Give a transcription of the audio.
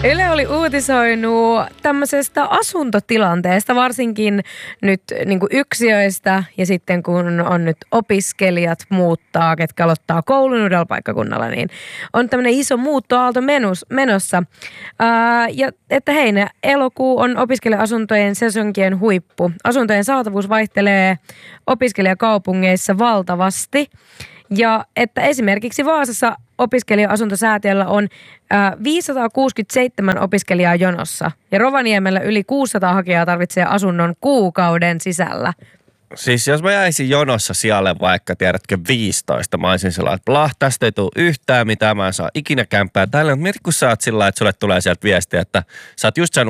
Yle oli uutisoinut tämmöisestä asuntotilanteesta, varsinkin nyt niin kuin yksiöistä ja sitten kun on nyt opiskelijat muuttaa, ketkä aloittaa koulun uudella paikkakunnalla, niin on tämmöinen iso muuttoaalto menossa. Ja että elokuu on opiskelija-asuntojen sesonkien huippu. Asuntojen saatavuus vaihtelee opiskelijakaupungeissa valtavasti. Ja että esimerkiksi Vaasassa opiskelija-asuntosäätiöllä on 567 opiskelijaa jonossa. Ja Rovaniemellä yli 600 hakijaa tarvitsee asunnon kuukauden sisällä. Siis jos mä jäisin jonossa sijalle vaikka, tiedätkö, 15, mä olisin sellainen, että tästä ei tule yhtään mitään, mä en saa ikinä kämppää tälle. Mutta mieti, kun sä oot sillä, että sulle tulee sieltä viestiä, että sä oot just saanut